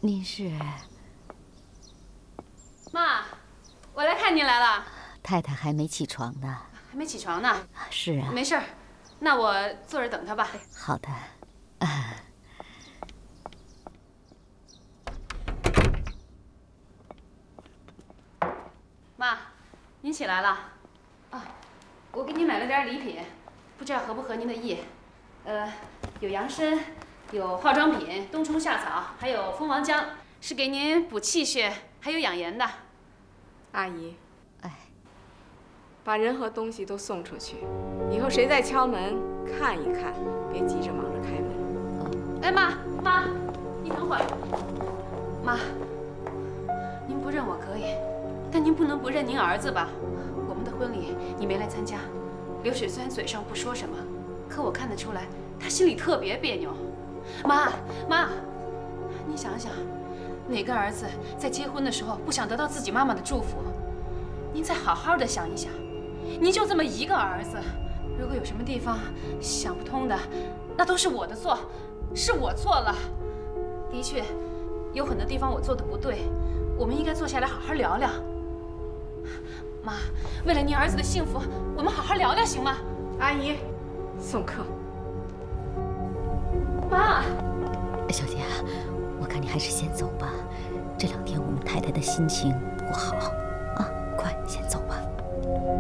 您是？ 妈，我来看您来了。 太太还没起床呢。 还没起床呢？ 是啊。 没事儿，那我坐着等她吧。 好的。 妈，您起来了。啊，我给您买了点礼品，不知道合不合您的意。有洋参，有化妆品，冬虫夏草，还有蜂王浆，是给您补气血还有养颜的。 阿姨， 哎， 把人和东西都送出去，以后谁再敲门，看一看，别急着忙着开门。 哎，妈，你等会儿。妈，您不认我可以，但您不能不认您儿子吧？我们的婚礼你没来参加，流水虽然嘴上不说什么，可我看得出来，他心里特别别扭。妈，你想想，哪个儿子在结婚的时候不想得到自己妈妈的祝福？您再好好的想一想，您就这么一个儿子，如果有什么地方想不通的，那都是我的错，是我错了。的确，有很多地方我做的不对，我们应该坐下来好好聊聊。妈，为了您儿子的幸福，我们好好聊聊行吗？ 阿姨，送客。 妈， 小姐，我看你还是先走吧。这2天我们太太的心情不好。